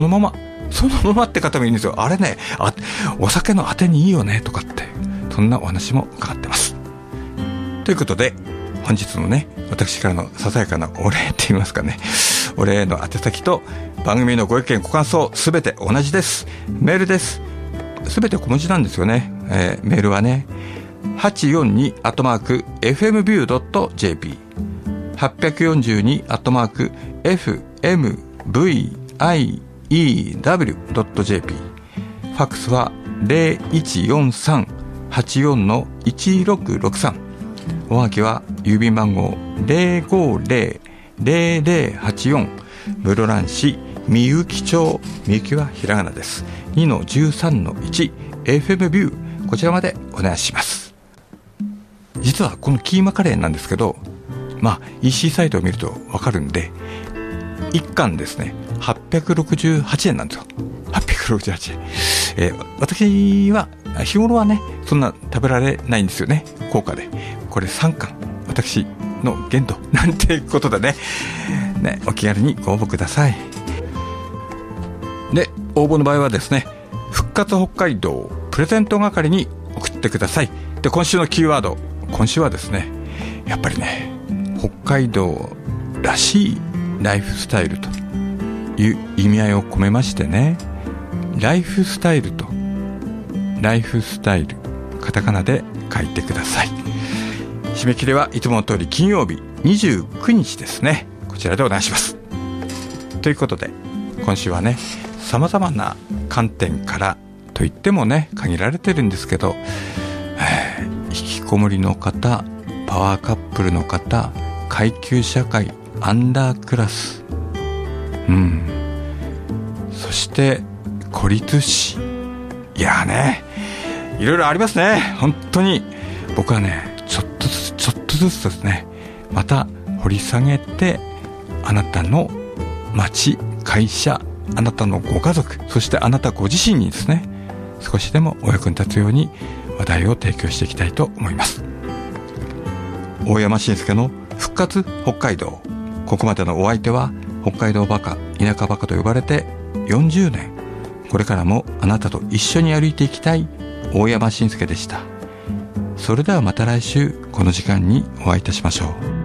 そのままって方もいるんですよ。あれね、お酒のあてにいいよねとかって、そんなお話も伺ってます。ということで、本日のね、私からのささやかなお礼って言いますかね、お礼の宛先と番組のご意見ご感想すべて同じです。メールです。すべて小文字なんですよね。メールはね、842@fmview.jp 842@fmview.jp、 ファックスは 0143-84-1663、おはがきは郵便番号 050-0084、 室蘭市みゆき町、みゆきはひらがなです。 2-13-1 FM ビュー、こちらまでお願いします。実はこのキーマカレーなんですけど、EC サイトを見るとわかるんで、1貫ですね868円なんですよ。868円、私は日頃はねそんな食べられないんですよね、高価で。これ3貫私の限度なんていうことでね、お気軽にご応募ください。で、応募の場合はですね、復活北海道プレゼント係に送ってください。で、今週のキーワード、今週はですね、やっぱりね、北海道らしいライフスタイルという意味合いを込めましてね、ライフスタイルとライフスタイル、カタカナで書いてください。締め切りはいつもの通り金曜日29日ですね。こちらでお願いします。ということで、今週はね、様々な観点からといってもね限られてるんですけど、引きこもりの方、パワーカップルの方、階級社会、アンダークラス、そして孤立死、いやね、いろいろありますね。本当に僕はね、ちょっとずつですね、また掘り下げて、あなたの町、会社、あなたのご家族、そしてあなたご自身にですね、少しでもお役に立つように話題を提供していきたいと思います。大山伸介の復活北海道。ここまでのお相手は、北海道バカ、田舎バカと呼ばれて40年、これからもあなたと一緒に歩いていきたい大山伸介でした。それではまた来週この時間にお会いいたしましょう。